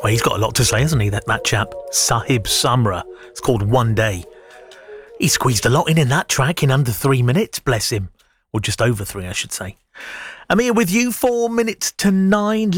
Well, he's got a lot to say, hasn't he, that chap? Sahib Samra. It's called One Day. He squeezed a lot in that track in under 3 minutes, bless him. Or just over 3, I should say. I'm here with you, 4 minutes to 9.